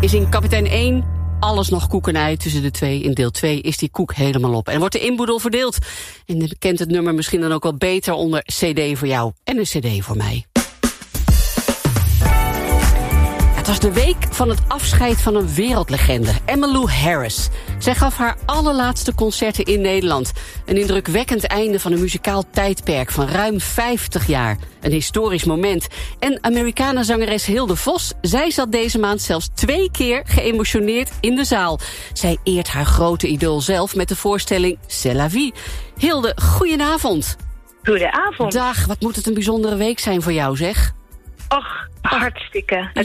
is in Kapitein 1 alles nog koekenij. Tussen de twee. In deel 2 is die koek helemaal op. En wordt de inboedel verdeeld. En je kent het nummer misschien dan ook wel beter onder CD voor jou en een CD voor mij. Het was de week van het afscheid van een wereldlegende, Emmylou Harris. Zij gaf haar allerlaatste concerten in Nederland. Een indrukwekkend einde van een muzikaal tijdperk van ruim 50 jaar. Een historisch moment. En Americana-zangeres Hilde Vos, zij zat deze maand zelfs 2 keer geëmotioneerd in de zaal. Zij eert haar grote idool zelf met de voorstelling C'est la vie. Hilde, goedenavond. Goedenavond. Dag, wat moet het een bijzondere week zijn voor jou, zeg. Och, hartstikke. Het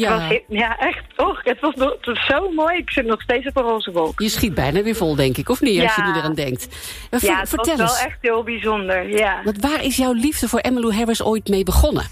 was zo mooi. Ik zit nog steeds op een roze wolk. Je schiet bijna weer vol, denk ik, of niet? Als je er aan denkt. Het was wel echt heel bijzonder, ja. Want waar is jouw liefde voor Emmylou Harris ooit mee begonnen?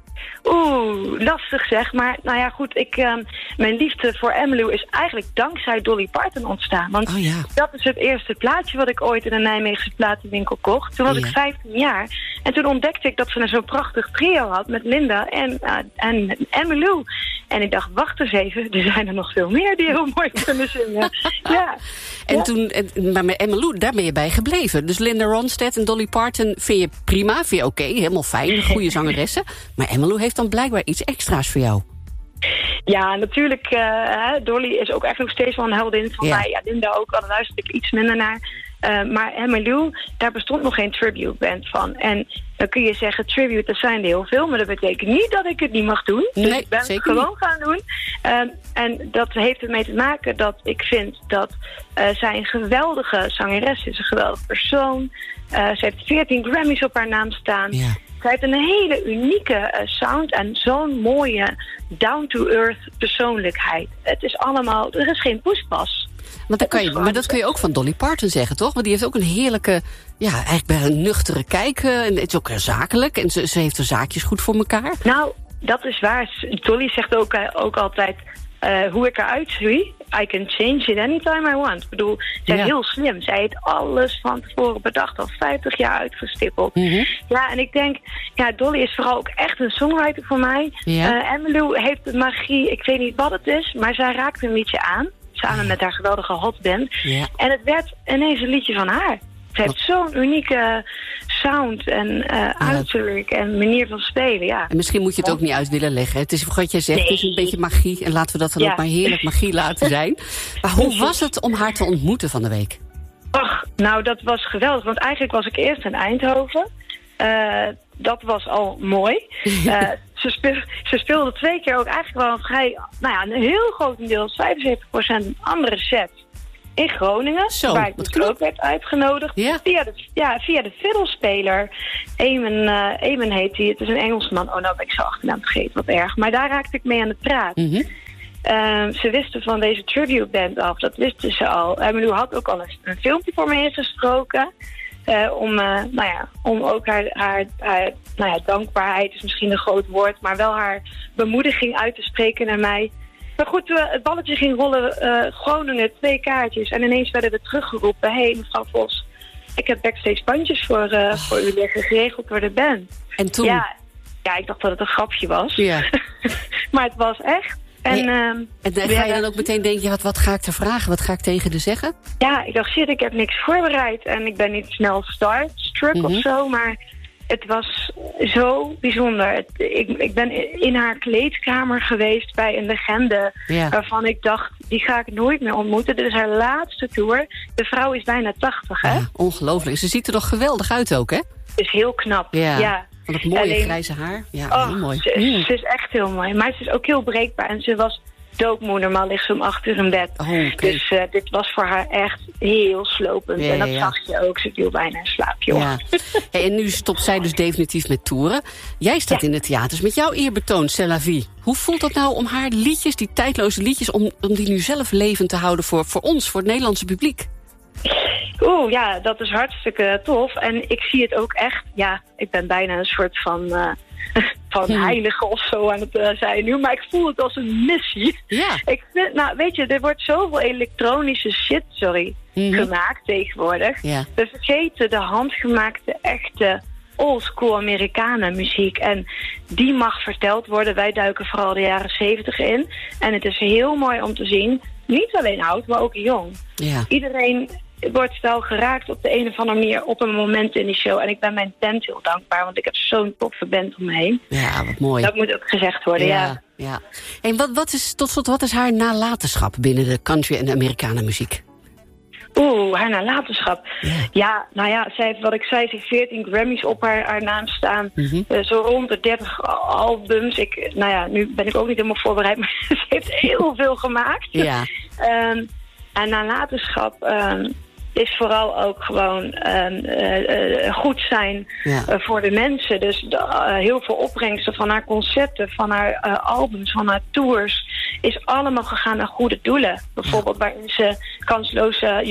Lastig zeg, maar nou ja goed, mijn liefde voor Emmylou is eigenlijk dankzij Dolly Parton ontstaan. Want dat is het eerste plaatje wat ik ooit in een Nijmeegse platenwinkel kocht. Toen was ik 15 jaar en toen ontdekte ik dat ze zo'n prachtig trio had met Linda en Emmylou. En ik dacht, wacht eens even, er zijn er nog veel meer die heel mooi kunnen zingen. Ja. Maar met Emmylou, daar ben je bij gebleven. Dus Linda Ronstadt en Dolly Parton vind je prima, vind je oké, helemaal fijn, goede zangeressen. Maar Emmylou heeft dan blijkbaar iets extra's voor jou. Ja, natuurlijk. Dolly is ook echt nog steeds wel een heldin van mij. Ja, Linda ook, al luister ik iets minder naar. Maar Emmylou, daar bestond nog geen tribute band van. En dan kun je zeggen, tribute, dat zijn er heel veel. Maar dat betekent niet dat ik het niet mag doen. Dus ik ben het gewoon gaan doen. En dat heeft ermee te maken dat ik vind dat zij een geweldige zangeres is. Een geweldige persoon. Ze heeft 14 Grammys op haar naam staan. Ja. Zij heeft een hele unieke sound en zo'n mooie down-to-earth persoonlijkheid. Het is allemaal, er is geen poespas. Maar dat kun je ook van Dolly Parton zeggen, toch? Want die heeft ook een heerlijke, eigenlijk bij een nuchtere kijk. En het is ook zakelijk en ze heeft haar zaakjes goed voor elkaar. Nou, dat is waar. Dolly zegt ook altijd hoe ik eruit zie. I can change it anytime I want. Ik bedoel, zij is heel slim. Zij heeft alles van tevoren bedacht, al 50 jaar uitgestippeld. Mm-hmm. Ja, en ik denk, Dolly is vooral ook echt een songwriter voor mij. Emmylou heeft de magie, ik weet niet wat het is, maar zij raakt een liedje aan. Samen met haar geweldige hotband. Ja. En het werd ineens een liedje van haar. Ze heeft zo'n unieke sound en uiterlijk en manier van spelen, ja. En misschien moet je het ook niet uit willen leggen. Het is wat jij zegt, het is een beetje magie. En laten we dat dan ook maar heerlijk magie laten zijn. Maar hoe was het om haar te ontmoeten van de week? Ach, nou dat was geweldig. Want eigenlijk was ik eerst in Eindhoven. Dat was al mooi. Ze speelde 2 keer ook eigenlijk wel een vrij, een heel grotendeels, 75% een andere set in Groningen. Zo, waar ik dus ook werd uitgenodigd. Ja? Via de fiddlespeler. Eamon heet hij. Het is een Engelsman. Oh, nou ben ik zo achternaam vergeten. Wat erg. Maar daar raakte ik mee aan de praat. Mm-hmm. Ze wisten van deze tribute band af. Dat wisten ze al. Emmylou had ook al een filmpje voor me ingesproken. Om ook haar dankbaarheid is misschien een groot woord, maar wel haar bemoediging uit te spreken naar mij. Maar goed, het balletje ging rollen, Groningen, 2 kaartjes. En ineens werden we teruggeroepen. Hey, mevrouw Vos, ik heb backstage bandjes voor u liggen, geregeld door de band. En toen? Ja, ik dacht dat het een grapje was. Ja. Maar het was echt. En ga je dan ook meteen denken, wat ga ik te vragen? Wat ga ik tegen de zeggen? Ja, ik dacht, ik heb niks voorbereid. En ik ben niet snel starstruck of zo, maar het was zo bijzonder. Ik ben in haar kleedkamer geweest bij een legende waarvan ik dacht, die ga ik nooit meer ontmoeten. Dit is haar laatste tour. De vrouw is bijna 80, hè? Ongelooflijk. Ze ziet er nog geweldig uit ook, hè? Het is heel knap, ja. Van dat mooie grijze haar. Ja, heel mooi. Ze is echt heel mooi. Maar ze is ook heel breekbaar. En ze was doodmoeder, maar ligt ze om 8 uur in bed. Dus dit was voor haar echt heel slopend. En dat zag je ook. Ze viel bijna in slaap, joh. Ja. En nu stopt zij dus definitief met toeren. Jij staat in de theaters met jouw eerbetoon, C'est la vie. Hoe voelt dat nou om haar liedjes, die tijdloze liedjes, om die nu zelf levend te houden voor ons, voor het Nederlandse publiek? Dat is hartstikke tof. En ik zie het ook echt, ik ben bijna een soort van heilige of zo aan het zijn nu. Maar ik voel het als een missie. Ja. Ik vind, weet je, er wordt zoveel elektronische shit, gemaakt tegenwoordig. Ja. We vergeten de handgemaakte, echte, old school Amerikanen muziek. En die mag verteld worden. Wij duiken vooral de jaren 70 in. En het is heel mooi om te zien. Niet alleen oud, maar ook jong. Ja. Iedereen wordt wel geraakt op de een of andere manier op een moment in die show. En ik ben mijn band heel dankbaar, want ik heb zo'n toffe band om me heen. Ja, wat mooi. Dat moet ook gezegd worden, ja. En wat is haar nalatenschap binnen de country en de Amerikanenmuziek? Haar nalatenschap. Ja, nou ja, zij heeft, wat ik zei, ze heeft 14 Grammys op haar naam staan. Zo rond de 30 albums. Nu ben ik ook niet helemaal voorbereid, maar ze heeft heel veel gemaakt. Ja. En nalatenschap is vooral ook gewoon goed zijn voor de mensen. Dus heel veel opbrengsten van haar concerten, van haar albums, van haar tours is allemaal gegaan naar goede doelen. Bijvoorbeeld waarin ze kansarme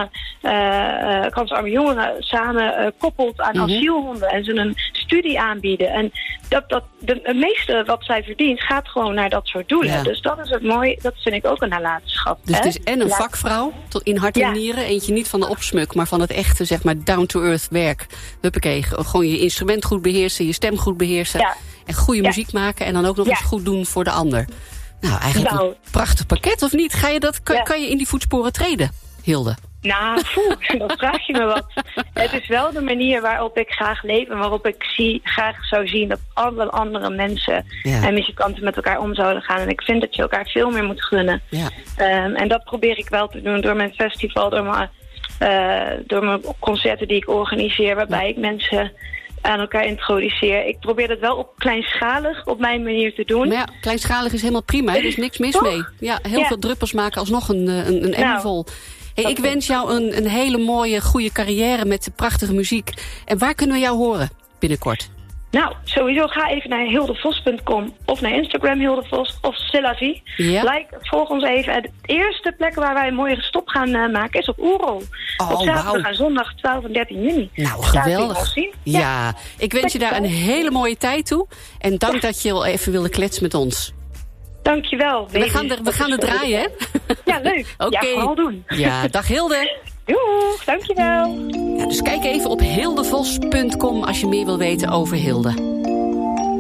jongeren samen koppelt aan asielhonden en ze een studie aanbieden. En het meeste wat zij verdient gaat gewoon naar dat soort doelen. Ja. Dus dat is het mooi, dat vind ik ook een nalatenschap. Dus het is en een vakvrouw tot in hart en nieren. Eentje niet van de opsmuk, maar van het echte, zeg maar, down-to-earth werk. Huppakee, gewoon je instrument goed beheersen, je stem goed beheersen. Ja. En goede muziek maken en dan ook nog eens goed doen voor de ander. Nou, eigenlijk een prachtig pakket, of niet? Kan je in die voetsporen treden, Hilde? Nou, dat vraag je me wat. Het is wel de manier waarop ik graag leef en waarop ik graag zou zien dat alle andere mensen en muzikanten met elkaar om zouden gaan. En ik vind dat je elkaar veel meer moet gunnen. Ja. En dat probeer ik wel te doen door mijn festival, door mijn concerten die ik organiseer, waarbij ik mensen aan elkaar introduceer. Ik probeer dat wel kleinschalig op mijn manier te doen. Maar ja, kleinschalig is helemaal prima, er is niks mis mee. Ja, heel veel druppels maken alsnog een emmer vol. Hey, ik wens jou een hele mooie, goede carrière met prachtige muziek. En waar kunnen we jou horen binnenkort? Nou, sowieso ga even naar hildevos.com of naar Instagram Hildevos of Silavie. Ja. Volg ons even. De eerste plek waar wij een mooie stop gaan maken is op Oerol. Op zaterdag en zondag 12 en 13 juni. Nou, geweldig. Ja, ik wens je daar een hele mooie tijd toe. En dank dat je al even wilde kletsen met ons. Dankjewel. We gaan het draaien, hè? Ja, leuk. Oké. Ja, vooral doen. Ja, dag Hilde. Doeg, dankjewel. Ja, dus kijk even op hildevos.com als je meer wil weten over Hilde.